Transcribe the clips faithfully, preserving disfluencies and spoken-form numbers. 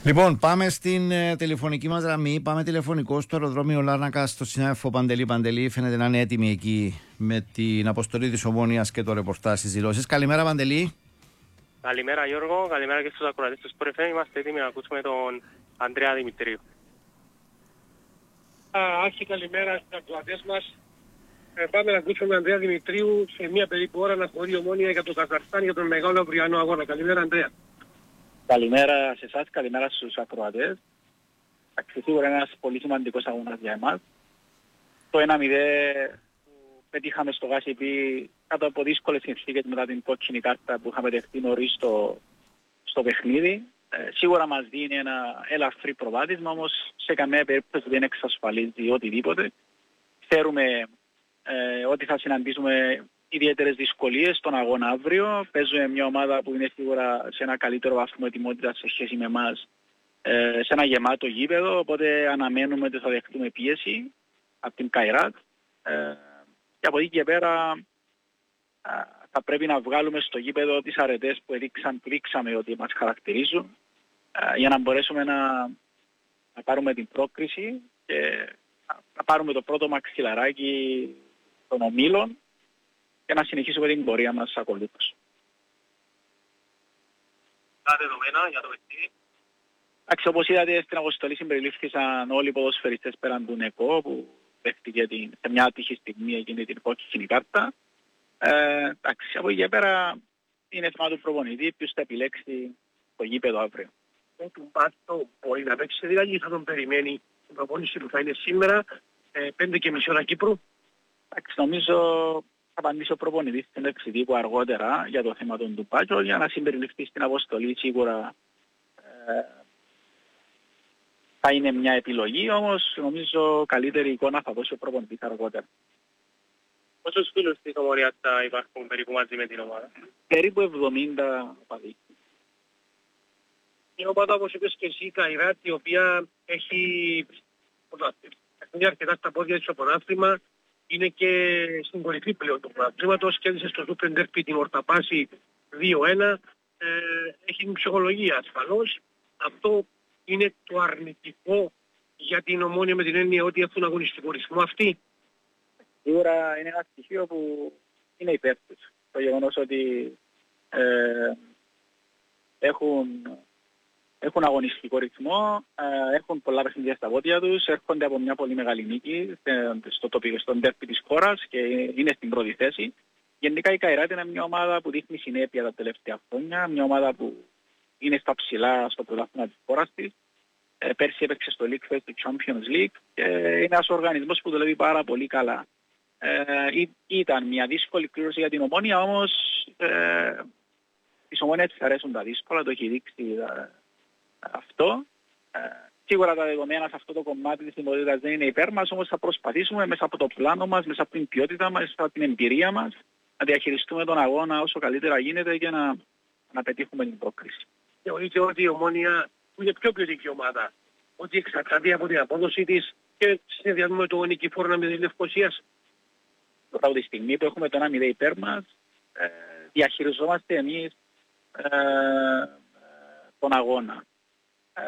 Λοιπόν, πάμε στην ε, τηλεφωνική μας γραμμή. Πάμε τηλεφωνικό στο αεροδρόμιο Λάρνακα, στο συνάδελφο Παντελή. Παντελή, φαίνεται να είναι έτοιμη εκεί με την αποστολή της Ομόνοιας και το ρεπορτάζ στις δηλώσεις. Καλημέρα, Παντελή. Καλημέρα, Γιώργο. Καλημέρα και στους ακροατές του Sport εφ εμ. Είμαστε έτοιμοι να ακούσουμε τον Ανδρέα Δημητρίου. Άρχη καλημέρα στους ακροατές μας. Ε, πάμε να ακούσουμε τον Ανδρέα Δημητρίου σε μία περίπου ώρα να χωρεί Ομόνια για το Καζαχστάν για τον μεγάλο αυριανό αγώνα. Καλημέρα, Ανδρέα. Καλημέρα σε εσάς, καλημέρα στους ακροατές. Σίγουρα είναι ένας πολύ σημαντικός αγώνας για εμάς. Το ένα μηδέν που πετύχαμε στο Γάσιπι κάτω από δύσκολες συνθήκες μετά την κόκκινη κάρτα που είχαμε δεχτεί νωρίς στο, στο παιχνίδι. Ε, σίγουρα μας δίνει ένα ελαφρύ προβάδισμα, όμως σε καμία περίπτωση δεν εξασφαλίζει οτιδήποτε. Ξέρουμε ε, ότι θα συναντήσουμε ιδιαίτερες δυσκολίες στον αγώνα αύριο. Παίζουμε μια ομάδα που είναι σίγουρα σε ένα καλύτερο βαθμό ετοιμότητας σε σχέση με εμάς, ε, σε ένα γεμάτο γήπεδο, οπότε αναμένουμε ότι θα δεχτούμε πίεση από την Καϊράτ. Ε, και από εκεί και πέρα ε, θα πρέπει να βγάλουμε στο γήπεδο τις αρετές που έδειξαν, που δείξαμε ότι μας χαρακτηρίζουν, ε, για να μπορέσουμε να, να πάρουμε την πρόκριση και να, να πάρουμε το πρώτο μαξιλαράκι των ομίλων και να συνεχίσουμε την πορεία μας ακολούθως. Τα δεδομένα για το παιχνίδι. Εντάξει, όπως είδατε στην αποστολή συμπεριλήφθησαν όλοι οι ποδοσφαιριστές πέραν του ΝΕΚΟ που δέχτηκε την, σε μια άτυχη στιγμή εκείνη την κόκκινη κάρτα. Ε, εντάξει, από εκεί και πέρα είναι θέμα του προπονητή ποιος θα επιλέξει το γήπεδο αύριο. Ο του Μπάτο μπορεί να παίξει, δηλαδή θα τον περιμένει την προπόνηση που θα είναι σήμερα, ε, πέντε και μισή ώρα Κύπρου. Εντάξει, νομίζω θα απαντήσει ο προπονητής στην εξειδίκου αργότερα για το θέμα των Τουπάκιο για να συμπεριληφθεί στην αποστολή. Σίγουρα ε, θα είναι μια επιλογή, όμως νομίζω καλύτερη εικόνα θα δώσει ο προπονητής αργότερα. Πόσους φίλους της Ομονίας θα υπάρχουν περίπου μαζί με την ομάδα? Περίπου εβδομήντα οπαδοί. Η ομάδα, όπως είπες και εσύ, η Καϊράτ, η οποία έχει παιχνίδια αρκετά στα πόδια της στο πρωτάθλημα, είναι και στην κορυφή πλέον του πρωταθλήματος, κέρδισε στο Super Derby την Ορταπάση δύο ένα, ε, έχει την ψυχολογία ασφαλώς. Αυτό είναι το αρνητικό για την Ομόνια με την έννοια ότι έχουν αγωνιστικό ρυθμό αυτοί. Σίγουρα είναι ένα στοιχείο που είναι υπέρ τους. Το γεγονός ότι ε, έχουν, έχουν αγωνιστικό ρυθμό, ε, έχουν πολλά παιχνίδια στα πόδια τους, έρχονται από μια πολύ μεγάλη νίκη στο τοπικό, στον ντέρπι της χώρας και είναι στην πρώτη θέση. Γενικά η Καϊράτ είναι μια ομάδα που δείχνει συνέπεια τα τελευταία χρόνια, μια ομάδα που είναι στα ψηλά στο πρωτάθλημα της χώρας της. Ε, πέρσι έπαιξε στο League Fest του Champions League και είναι ένας οργανισμός που δουλεύει πάρα πολύ καλά. Ε, ήταν μια δύσκολη κλήρωση για την Ομόνια, όμως ε, της Ομόνιας της αρέσουν τα δύσκολα, το έχει δείξει ε, αυτό. Ε, σίγουρα τα δεδομένα σε αυτό το κομμάτι της δημοτικότητας δεν είναι υπέρ μας, όμως θα προσπαθήσουμε μέσα από το πλάνο μας, μέσα από την ποιότητα μας, μέσα από την εμπειρία μας, να διαχειριστούμε τον αγώνα όσο καλύτερα γίνεται και να, να πετύχουμε την πρόκριση. Θεωρείτε ότι η Ομόνια, που είναι πιο ποιοτική ομάδα, ότι εξαρτάται από την απόδοση της και συνδυασμό με το νικηφόρο με της Λευκωσίας? Τώρα από τη στιγμή που έχουμε το ένα μηδέν υπέρ μας, ε, διαχειριζόμαστε εμείς ε, ε, τον αγώνα. Ε,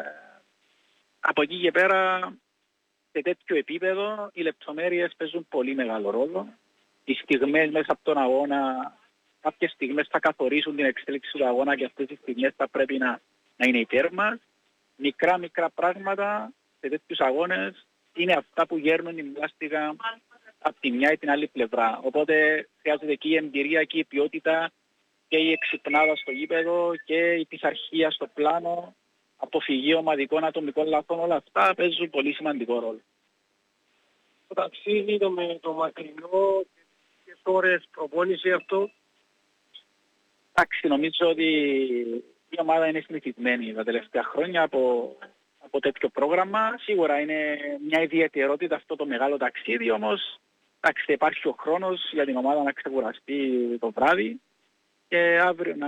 από εκεί και πέρα, σε τέτοιο επίπεδο, οι λεπτομέρειες παίζουν πολύ μεγάλο ρόλο. Οι στιγμές μέσα από τον αγώνα, κάποιες στιγμές θα καθορίσουν την εξέλιξη του αγώνα και αυτές οι στιγμές θα πρέπει να, να είναι υπέρ μας. Μικρά μικρά πράγματα σε τέτοιους αγώνες είναι αυτά που γέρνουν την πλάστικα από τη μια ή την άλλη πλευρά. Οπότε χρειάζεται και η εμπειρία και η ποιότητα και η εξυπνάδα στο γήπεδο και η πειθαρχία στο πλάνο, αποφυγή ομαδικών ατομικών λαθών, όλα αυτά παίζουν πολύ σημαντικό ρόλο. Το ταξίδι, το, με το μακρινό και ώρες προπόνηση αυτό. Εντάξει, νομίζω ότι η ομάδα είναι συνηθισμένη τα τελευταία χρόνια από, από τέτοιο πρόγραμμα. Σίγουρα είναι μια ιδιαιτερότητα αυτό το μεγάλο ταξίδι, όμως εντάξει, υπάρχει ο χρόνος για την ομάδα να ξεκουραστεί το βράδυ και αύριο να